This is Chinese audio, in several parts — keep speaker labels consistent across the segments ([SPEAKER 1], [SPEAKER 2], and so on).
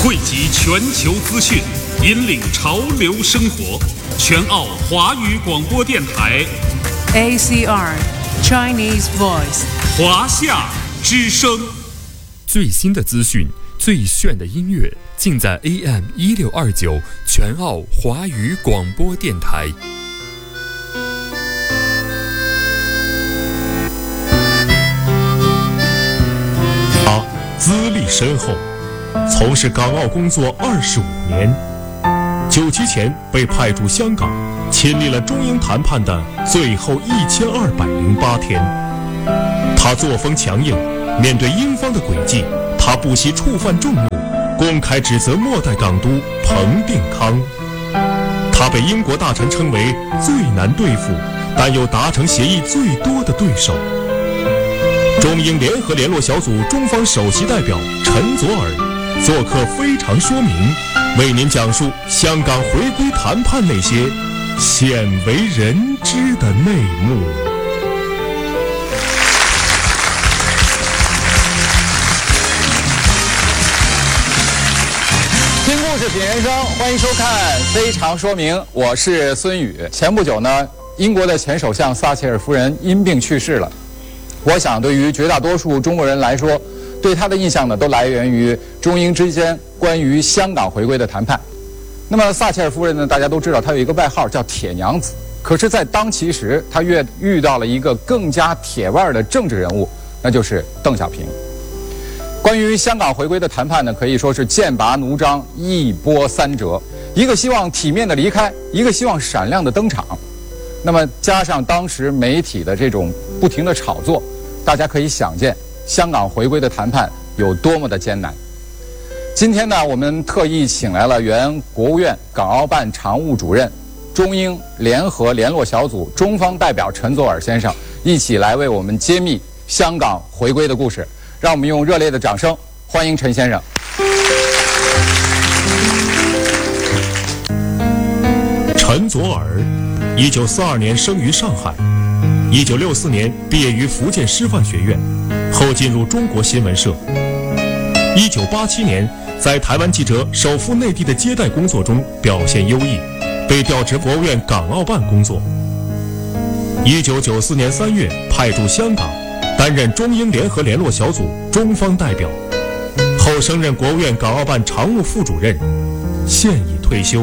[SPEAKER 1] 汇集全球资讯，引领潮流生活。全澳华语广播电台
[SPEAKER 2] ACR Chinese Voice
[SPEAKER 1] 华夏之声。
[SPEAKER 3] 最新的资讯，最炫的音乐，尽在 AM1629全澳华语广播电台。
[SPEAKER 4] 他资历深厚，从事港澳工作25年。97前被派驻香港，亲历了中英谈判的最后1208天。他作风强硬，面对英方的诡计，他不惜触犯众怒，公开指责末代港督彭定康。他被英国大臣称为最难对付，但又达成协议最多的对手。中英联合联络小组中方首席代表陈佐洱做客非常说明，为您讲述香港回归谈判那些鲜为人知的内幕。
[SPEAKER 5] 听故事品人生，欢迎收看《非常说明》，我是孙宇。前不久呢，英国的前首相撒切尔夫人因病去世了。我想，对于绝大多数中国人来说，对她的印象呢，都来源于中英之间关于香港回归的谈判。那么撒切尔夫人呢，大家都知道她有一个外号叫铁娘子。可是，在当其时，她遇到了一个更加铁腕的政治人物，那就是邓小平。关于香港回归的谈判呢，可以说是剑拔弩张，一波三折。一个希望体面的离开，一个希望闪亮的登场。那么加上当时媒体的这种不停的炒作，大家可以想见香港回归的谈判有多么的艰难。今天呢，我们特意请来了原国务院港澳办常务主任、中英联合联络小组中方代表陈佐洱先生，一起来为我们揭秘香港回归的故事。让我们用热烈的掌声欢迎陈先生。
[SPEAKER 4] 陈佐洱，1942年生于上海，1964年毕业于福建师范学院，后进入中国新闻社。1987年，在台湾记者守赴内地的接待工作中表现优异，被调至国务院港澳办工作。1994年3月派驻香港，担任中英联合联络小组中方代表，后升任国务院港澳办常务副主任，现已退休。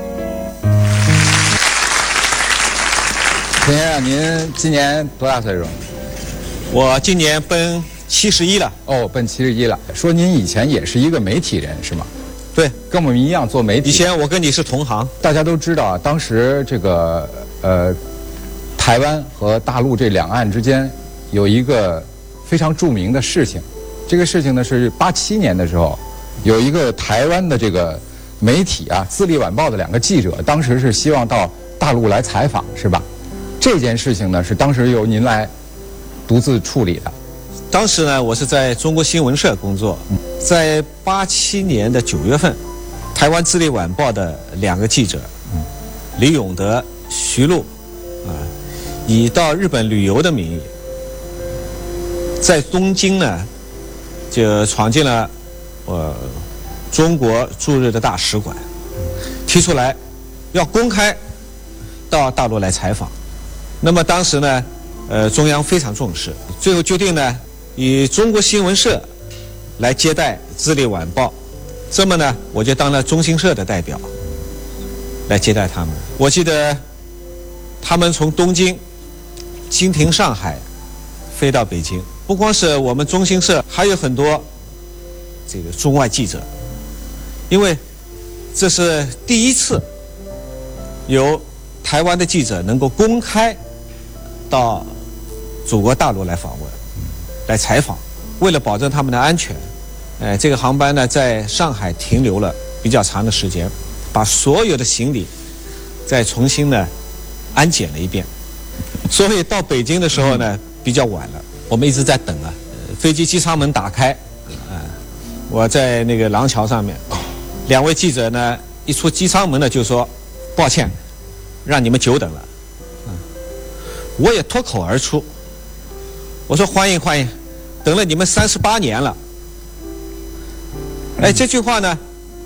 [SPEAKER 5] 陈先生，您今年多大岁数？
[SPEAKER 6] 我今年奔71了。
[SPEAKER 5] 哦，奔71了。说您以前也是一个媒体人是吗？
[SPEAKER 6] 对，
[SPEAKER 5] 跟我们一样做媒体。
[SPEAKER 6] 以前我跟你是同行。
[SPEAKER 5] 大家都知道啊，当时这个台湾和大陆这两岸之间有一个非常著名的事情。这个事情呢是87年的时候，有一个台湾的这个媒体啊，《自立晚报》的2个记者，当时是希望到大陆来采访，是吧？这件事情呢是当时由您来独自处理的。
[SPEAKER 6] 当时呢，我是在中国新闻社工作，在87年的9月份，台湾《自立晚报》的2个记者，李永德、徐璐，以到日本旅游的名义，在东京呢，就闯进了中国驻日的大使馆，提出来要公开到大陆来采访。那么当时呢，中央非常重视，最后决定呢，以中国新闻社来接待《自立晚报》，这么呢，我就当了中新社的代表，来接待他们。我记得他们从东京经停上海飞到北京，不光是我们中新社，还有很多这个中外记者，因为这是第一次由台湾的记者能够公开到祖国大陆来访问，来采访。为了保证他们的安全，这个航班呢在上海停留了比较长的时间，把所有的行李再重新呢安检了一遍。所以到北京的时候呢比较晚了，我们一直在等啊，飞机机舱门打开，我在那个廊桥上面，2位记者呢一出机舱门呢就说抱歉，让你们久等了。我也脱口而出，我说欢迎欢迎，等了你们38年了。这句话呢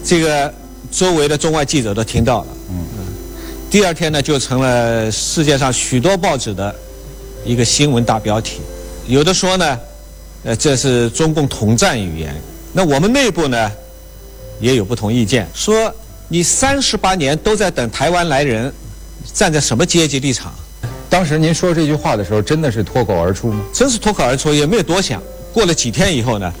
[SPEAKER 6] 这个周围的中外记者都听到了。第二天呢，就成了世界上许多报纸的一个新闻大标题。有的说呢，这是中共统战语言。那我们内部呢，也有不同意见，说你38年都在等台湾来人，站在什么阶级立场？
[SPEAKER 5] 当时您说这句话的时候，真的是脱口而出吗？
[SPEAKER 6] 真是脱口而出，也没有多想。过了几天以后呢，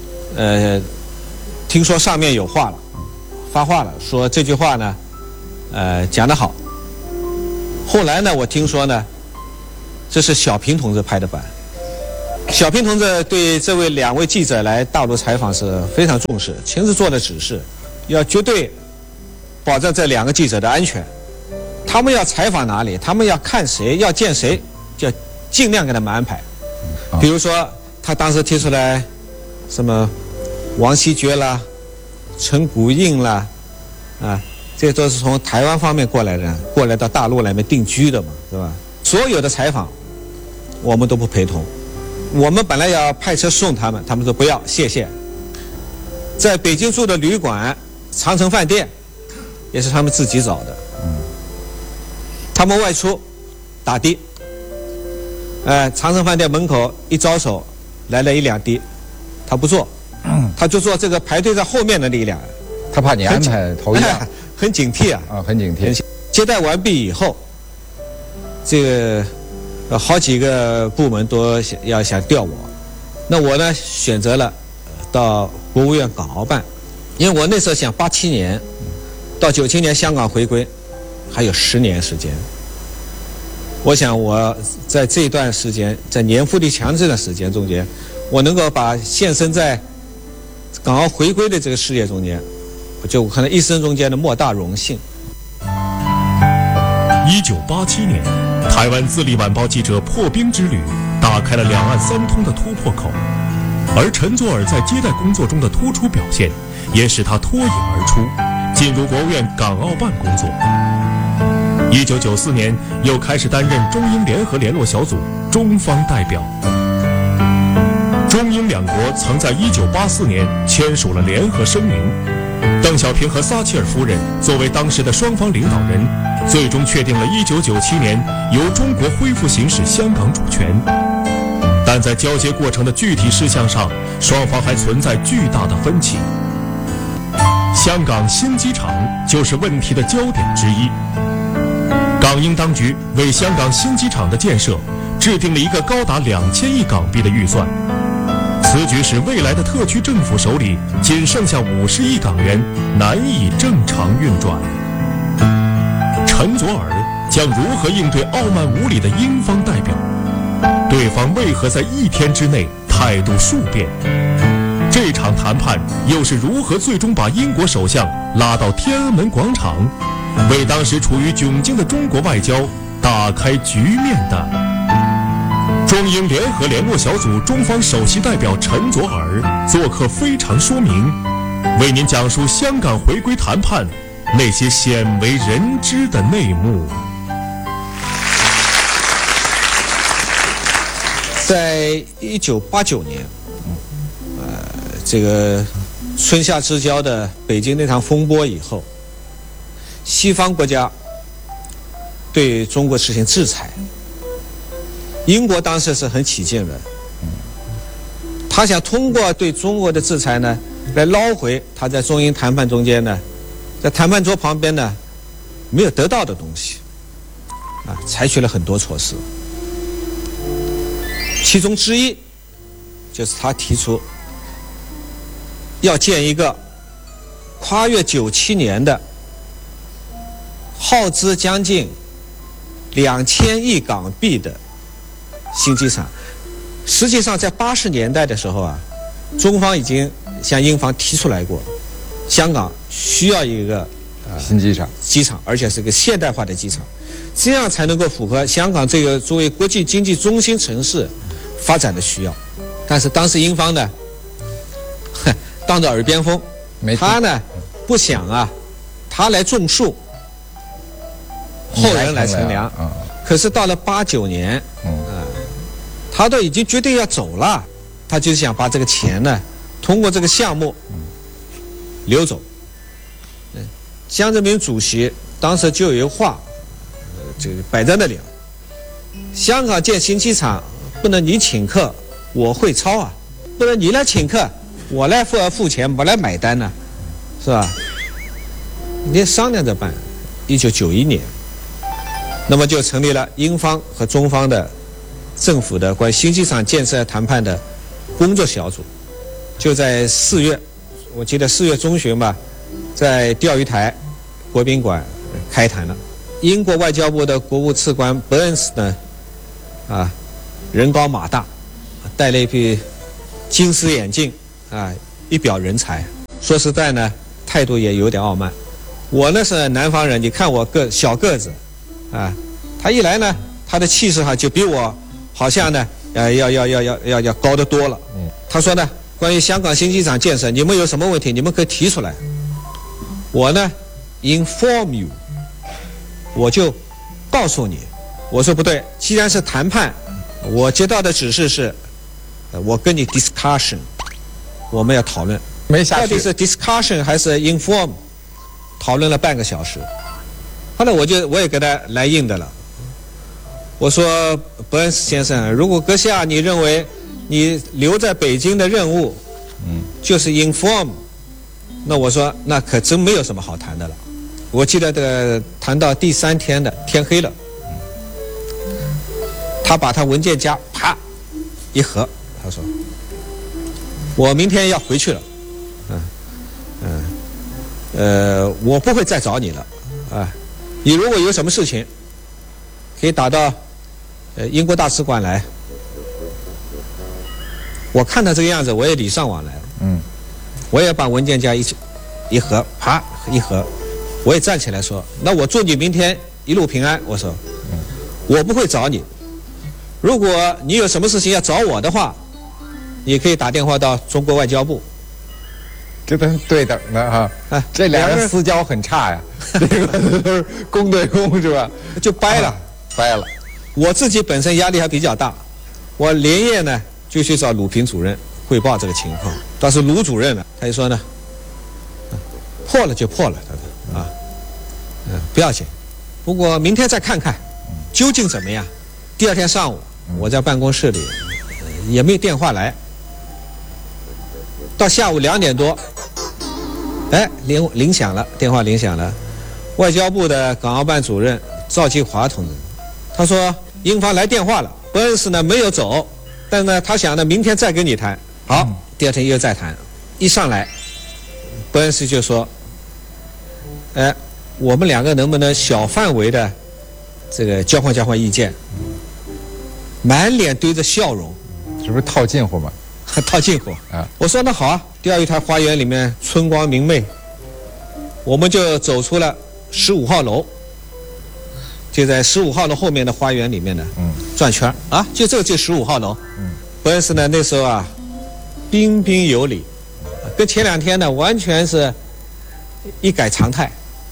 [SPEAKER 6] 听说上面有话了，发话了，说这句话呢，讲得好。后来呢，我听说呢，这是小平同志拍的板。小平同志对这两位记者来大陆采访是非常重视，亲自做的指示，要绝对保证这2个记者的安全。他们要采访哪里，他们要看谁，要见谁，就尽量给他们安排。比如说，他当时提出来什么王锡爵啦、陈谷应啦，这都是从台湾方面过来的，过来到大陆来面定居的嘛，是吧？所有的采访我们都不陪同，我们本来要派车送他们，他们说不要，谢谢。在北京住的旅馆长城饭店也是他们自己找的。他们外出打的，长城饭店门口一招手，来了1、2的，他不坐，他就坐这个排队在后面的那1、2。
[SPEAKER 5] 他怕你安排头一样。
[SPEAKER 6] 很警惕
[SPEAKER 5] 很警惕。
[SPEAKER 6] 接待完毕以后，这个好几个部门都想调我，那我呢选择了到国务院港澳办，因为我那时候想87年到97年香港回归还有10年时间，我想我在这段时间，在年富力强这段时间中间，我能够把献身在港澳回归的这个事业中间，就可能一生中间的莫大荣幸。
[SPEAKER 4] 1987年，台湾自立晚报记者破冰之旅打开了两岸三通的突破口，而陈佐洱在接待工作中的突出表现，也使他脱颖而出，进入国务院港澳办工作。1994年，又开始担任中英联合联络小组中方代表。中英两国曾在1984年签署了联合声明。邓小平和撒切尔夫人作为当时的双方领导人，最终确定了1997年由中国恢复行使香港主权。但在交接过程的具体事项上，双方还存在巨大的分歧。香港新机场就是问题的焦点之一。港英当局为香港新机场的建设制定了一个高达2000亿港币的预算，此举使未来的特区政府手里仅剩下50亿港元，难以正常运转。陈佐洱将如何应对傲慢无礼的英方代表？对方为何在1天之内态度数变？这场谈判又是如何最终把英国首相拉到天安门广场，为当时处于窘境的中国外交打开局面的？中英联合联络小组中方首席代表陈佐洱做客非常说明，为您讲述香港回归谈判那些鲜为人知的内幕。
[SPEAKER 6] 在1989年，这个春夏之交的北京那场风波以后，西方国家对中国实行制裁。英国当时是很起劲的，他想通过对中国的制裁呢，来捞回他在中英谈判中间呢，在谈判桌旁边呢没有得到的东西，采取了很多措施。其中之一就是他提出要建一个跨越97年的耗资将近2000亿港币的新机场。实际上在80年代的时候中方已经向英方提出来过，香港需要一个
[SPEAKER 5] 新机场，
[SPEAKER 6] 而且是个现代化的机场，这样才能够符合香港这个作为国际经济中心城市发展的需要。但是当时英方呢当着耳边风，他呢不想他来种树，后人来乘凉。可是到了89年，他都已经决定要走了，他就想把这个钱呢通过这个项目流走， 江泽民主席当时就有话，这个摆在那里了。香港建新机场不能你请客我会操啊，不能你来请客我来付钱我来买单呢，是吧？你商量着办。1991年，那么就成立了英方和中方的政府的关于新机场建设谈判的工作小组，就在4月，我记得4月中旬吧，在钓鱼台国宾馆开谈了。英国外交部的国务次官伯恩斯呢，人高马大，戴了一批金丝眼镜，一表人才。说实在呢，态度也有点傲慢。我呢是南方人，你看我小个子，他一来呢，他的气势就比我好像呢，要高得多了。他说呢，关于香港新机场建设，你们有什么问题，你们可以提出来。我呢 ，inform you， 我就告诉你。我说不对，既然是谈判，我接到的指示是，我跟你 discussion， 我们要讨论。
[SPEAKER 5] 没下去。
[SPEAKER 6] 到底是 discussion 还是 inform？讨论了半个小时，后来我也给他来硬的了。我说伯恩斯先生，如果阁下你认为你留在北京的任务，就是 inform， 那我说那可真没有什么好谈的了。我记得这个谈到第3天的天黑了，他把他文件夹啪一合，他说我明天要回去了，我不会再找你了，你如果有什么事情，可以打到英国大使馆来。我看他这个样子，我也礼尚往来了，我也把文件夹一合，啪一合，我也站起来说，那我祝你明天一路平安。我说，我不会找你，如果你有什么事情要找我的话，你可以打电话到中国外交部。
[SPEAKER 5] 这都对等的这两人私交很差呀，这个都是公对公是吧？
[SPEAKER 6] 就掰了，
[SPEAKER 5] 掰了。
[SPEAKER 6] 我自己本身压力还比较大，我连夜呢就去找鲁平主任汇报这个情况。但是鲁主任呢，他就说呢，破了就破了，他说不要紧，不过明天再看看究竟怎么样。第2天上午，我在办公室里也没有电话来，到下午2点多。铃响了，电话铃响了，外交部的港澳办主任赵继华同志，他说英方来电话了，伯恩斯呢没有走，但呢他想呢明天再跟你谈。好，第2天又再谈，一上来，伯恩斯就说，我们2个能不能小范围的这个交换意见？满脸堆着笑容，
[SPEAKER 5] 这不是套近乎吗？
[SPEAKER 6] 套近乎啊！我说那好啊，钓鱼台花园里面春光明媚，我们就走出了15号楼，就在15号楼后面的花园里面呢，转圈就15号楼。伯恩斯呢那时候彬彬有礼，跟前2天呢完全是一改常态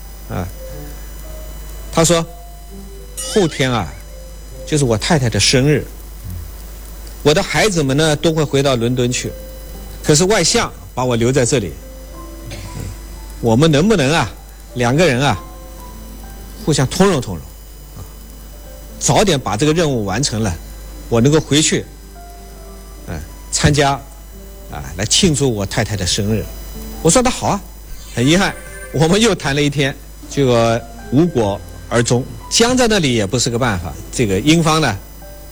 [SPEAKER 6] 他说后天就是我太太的生日。我的孩子们呢都会回到伦敦去，可是外相把我留在这里，我们能不能2个人互相通融通融早点把这个任务完成了，我能够回去参加来庆祝我太太的生日。我说那好啊，很遗憾我们又谈了1天，结果无果而终。僵在那里也不是个办法，这个英方呢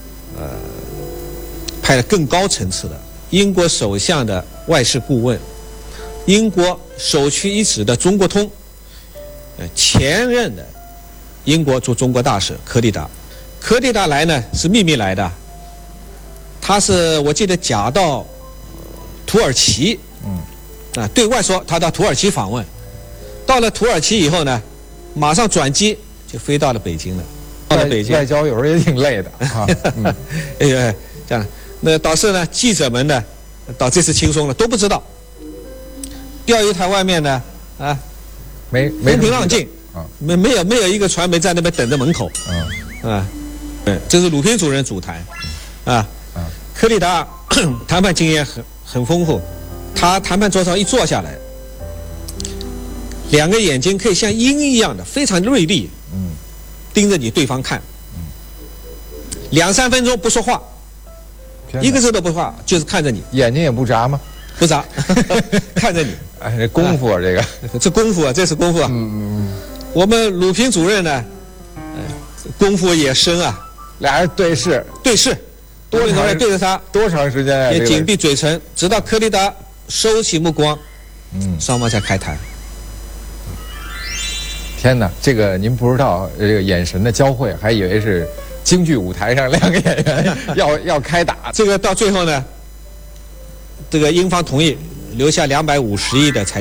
[SPEAKER 6] 派了更高层次的英国首相的外事顾问，英国首屈一指的中国通，前任的英国驻中国大使柯蒂达。柯蒂达来呢是秘密来的，他是我记得假到土耳其，对外说他到土耳其访问，到了土耳其以后呢，马上转机就飞到了北京了。到了北京，
[SPEAKER 5] 外交有时候也挺累的
[SPEAKER 6] 这样。那导致呢，记者们呢，到这次轻松了，都不知道。钓鱼台外面呢，风平浪静，没有一个传媒在那边等着门口，这是鲁平主任主谈，柯蒂达谈判经验很丰富，他谈判桌上一坐下来， 两个眼睛可以像鹰一样的非常锐利，盯着你对方看，2-3分钟不说话，一个字都不说话，就是看着你，
[SPEAKER 5] 眼睛也不眨吗？
[SPEAKER 6] 不眨，看着你。
[SPEAKER 5] 哎，这功夫啊，这个
[SPEAKER 6] 这功夫啊，这是功夫啊。我们鲁平主任呢，功夫也深啊。
[SPEAKER 5] 俩人对视，
[SPEAKER 6] 多领导人对着他
[SPEAKER 5] 多长时间啊？
[SPEAKER 6] 也紧闭嘴唇，直到柯立达收起目光，双方才开谈。
[SPEAKER 5] 天哪，这个您不知道，这个眼神的交汇，还以为是京剧舞台上两个演员要开打。
[SPEAKER 6] 这个到最后呢，这个英方同意留下250亿的财。